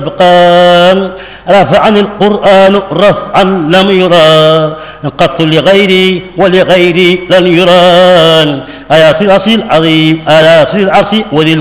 القرآن رفعني القرآن رفعا لم يرى قط لغيري ولغيري لن يرى آيات العرش العظيم آيات العرش